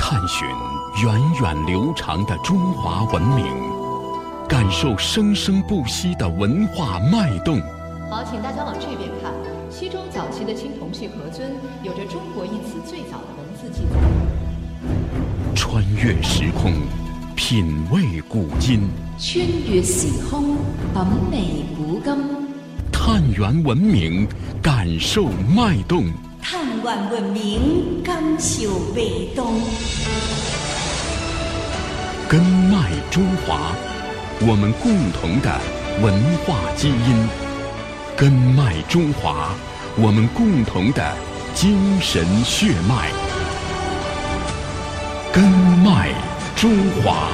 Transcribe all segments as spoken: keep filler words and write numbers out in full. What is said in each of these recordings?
探寻源远流长的中华文明，感受生生不息的文化脉动。 好，请大家往这边看。西周早期的青铜器盒尊有着中国一词最早的文字记载。 穿越时空，品味古今。 穿越時空，品味古今。 探源文明，感受脉動。 探源文明，感受脈動。 根脉中華，我們共同的文化基因。根脉中華，我們共同的精神血脈。根脉中華。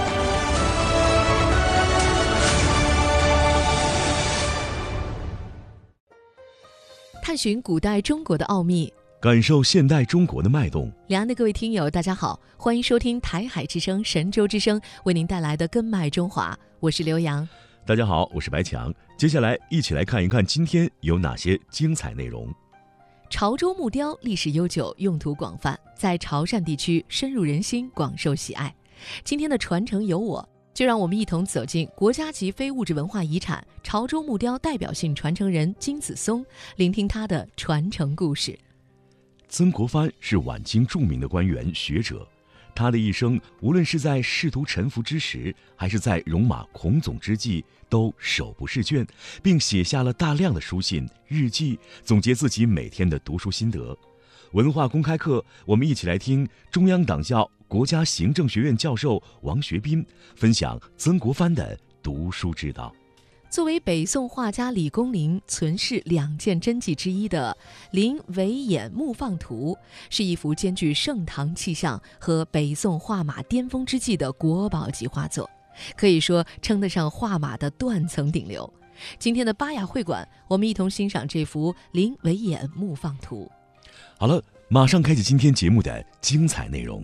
探寻古代中国的奥秘， 感受现代中国的脉动。 两岸的各位听友，大家好，欢迎收听台海之声、神州之声为您带来的《根脉中华》，我是刘洋。 大家好，我是白强。接下来一起来看一看今天有哪些精彩内容。 潮州木雕历史悠久，用途广泛，在潮汕地区深入人心，广受喜爱。今天的传承有我，就让我们一同走进国家级非物质文化遗产潮州木雕代表性传承人金子松，聆听他的传承故事。 曾国藩是晚清著名的官员学者，他的一生无论是在仕途沉浮之时，还是在戎马倥偬之际，都手不释卷，并写下了大量的书信、日记，总结自己每天的读书心得。文化公开课，我们一起来听中央党校国家行政学院教授王学斌分享曾国藩的读书之道。 作为北宋画家李公麟存世两件真迹之一的《临维演木放图》，是一幅兼具盛唐气象和北宋画马巅峰之际的国宝级画作，可以说称得上画马的断层顶流。今天的巴雅会馆，我们一同欣赏这幅《临维演木放图》。 好了，马上开启今天节目的精彩内容。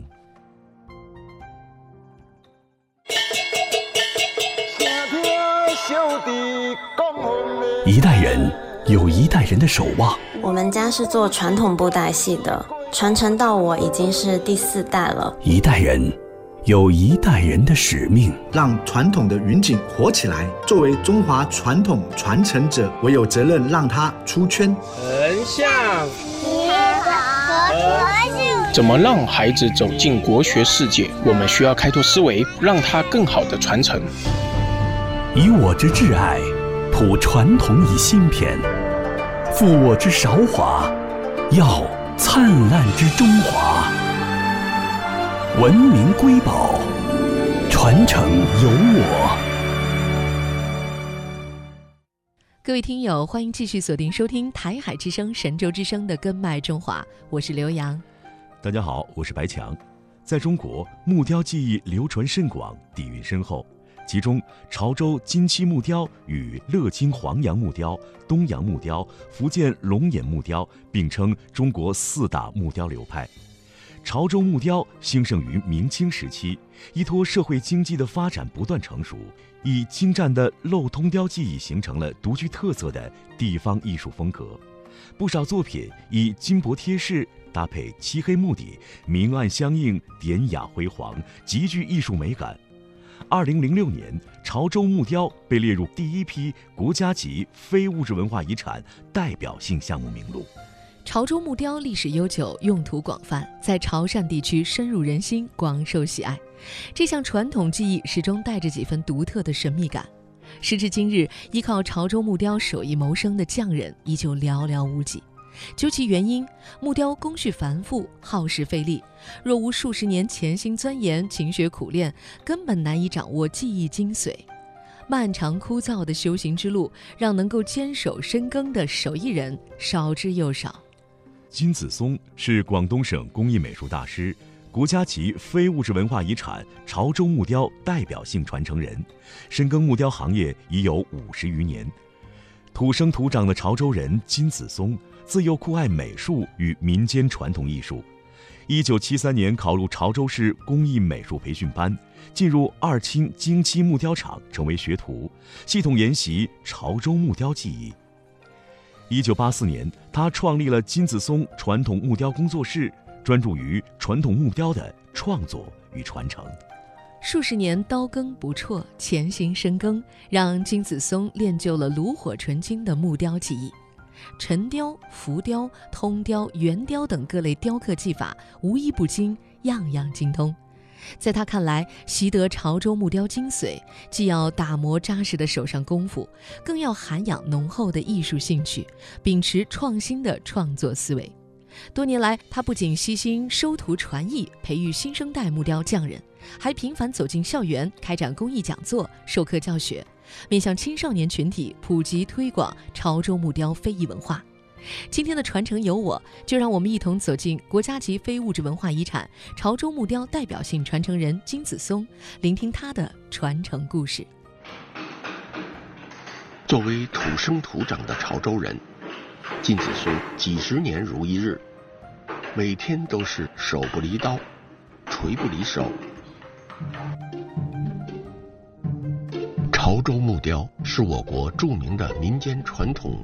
一代人有一代人的守望。 我们家是做传统布袋戏的，传承到我已经是第四代了。 一代人有一代人的使命， 让传统的云锦活起来。作为中华传统传承者，我有责任让它出圈。 横向结合核心，怎么让孩子走进国学世界？我们需要开拓思维，让它更好的传承。 以我之挚爱，谱传统以新篇；复我之韶华，耀灿烂之中华。文明瑰宝，传承有我。 各位听友，欢迎继续锁定收听台海之声、神州之声的《根脉中华》，我是刘洋。 大家好，我是白强。在中国，木雕技艺流传甚广，底蕴深厚。其中，潮州金漆木雕与乐清黄杨木雕、东洋木雕、福建龙眼木雕并称中国四大木雕流派。潮州木雕兴盛于明清时期，依托社会经济的发展不断成熟，以精湛的镂通雕技艺形成了独具特色的地方艺术风格。不少作品以金箔贴饰搭配漆黑木底，明暗相映，典雅辉煌，极具艺术美感。二零零六年，潮州木雕被列入第一批国家级非物质文化遗产代表性项目名录。 潮州木雕历史悠久，用途广泛，在潮汕地区深入人心，广受喜爱。这项传统技艺始终带着几分独特的神秘感。时至今日，依靠潮州木雕手艺谋生的匠人依旧寥寥无几。究其原因，木雕工序繁复，耗时费力，若无数十年潜心钻研、勤学苦练，根本难以掌握技艺精髓。漫长枯燥的修行之路，让能够坚守深耕的手艺人少之又少。 金子松是广东省工艺美术大师，国家级非物质文化遗产潮州木雕代表性传承人，深耕木雕行业已有五十余年。土生土长的潮州人金子松自幼酷爱美术与民间传统艺术。一九七三年考入潮州市工艺美术培训班，进入二清精漆木雕厂成为学徒，系统研习潮州木雕技艺。一九八四年，他创立了金子松传统木雕工作室， 专注于传统木雕的创作与传承。 数十年刀耕不辍，潜心深耕，让金子松练就了炉火纯青的木雕技艺。沉雕、浮雕、通雕、圆雕等各类雕刻技法无一不精，样样精通。在他看来，习得潮州木雕精髓，既要打磨扎实的手上功夫，更要涵养浓厚的艺术兴趣，秉持创新的创作思维。多年来，他不仅悉心收徒传艺，培育新生代木雕匠人，还频繁走进校园，开展公益讲座、授课教学，面向青少年群体普及推广潮州木雕非遗文化。今天的传承有我，就让我们一同走进国家级非物质文化遗产潮州木雕代表性传承人金子松，聆听他的传承故事。 作为土生土长的潮州人，金子松几十年如一日，每天都是手不离刀，锤不离手。潮州木雕是我国著名的民间传统